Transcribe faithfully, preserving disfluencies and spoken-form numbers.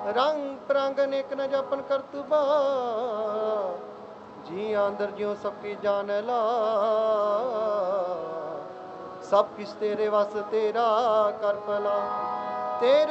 रंग प्रंग अनेक न जपन करतुबा, जी आंदर ज्यो सबकी जान ला। सब किस तेरे वस तेरा कर भला, तेरे